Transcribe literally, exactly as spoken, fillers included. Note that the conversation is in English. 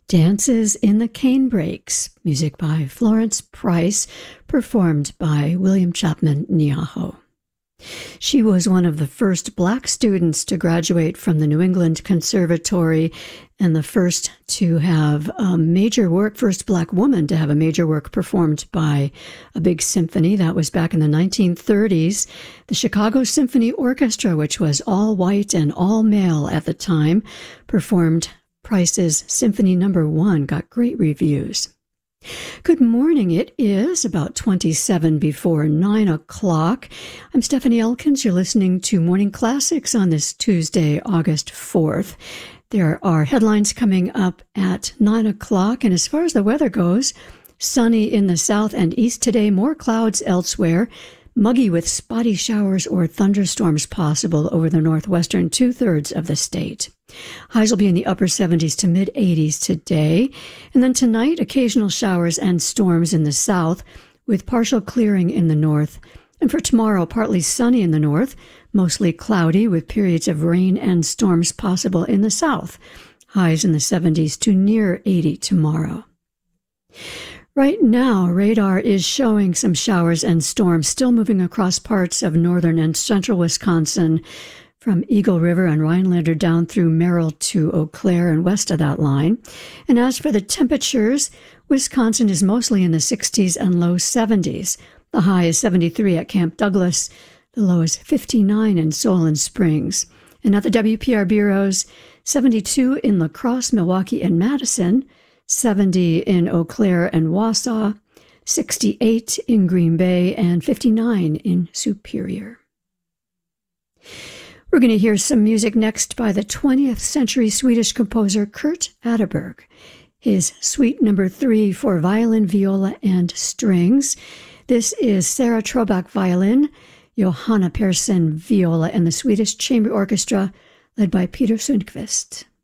Dances in the Canebrakes, music by Florence Price, performed by William Chapman Niaho. She was one of the first Black students to graduate from the New England Conservatory and the first to have a major work, first Black woman to have a major work performed by a big symphony. That was back in the nineteen thirties. The Chicago Symphony Orchestra, which was all white and all male at the time, performed Price's Symphony Number One, got great reviews. Good morning. It is about twenty-seven before nine o'clock. I'm Stephanie Elkins. You're listening to Morning Classics on this Tuesday, August fourth. There are headlines coming up at nine o'clock, and as far as the weather goes, sunny in the south and east today, more clouds elsewhere, muggy with spotty showers or thunderstorms possible over the northwestern two-thirds of the state. Highs will be in the upper seventies to mid-eighties today. And then tonight, occasional showers and storms in the south with partial clearing in the north. And for tomorrow, partly sunny in the north, mostly cloudy with periods of rain and storms possible in the south. Highs in the seventies to near eighty tomorrow. Right now, radar is showing some showers and storms still moving across parts of northern and central Wisconsin, from Eagle River and Rhinelander down through Merrill to Eau Claire and west of that line. And as for the temperatures, Wisconsin is mostly in the sixties and low seventies. The high is seventy-three at Camp Douglas. The low is fifty-nine in Solon Springs. And at the W P R bureaus, seventy-two in La Crosse, Milwaukee, and Madison, seventy in Eau Claire and Wausau, sixty-eight in Green Bay, and fifty-nine in Superior. We're going to hear some music next by the twentieth century Swedish composer Kurt Atterberg. His Suite Number Three for violin, viola, and strings. This is Sarah Troback violin, Johanna Persson viola, and the Swedish Chamber Orchestra led by Peter Sundqvist.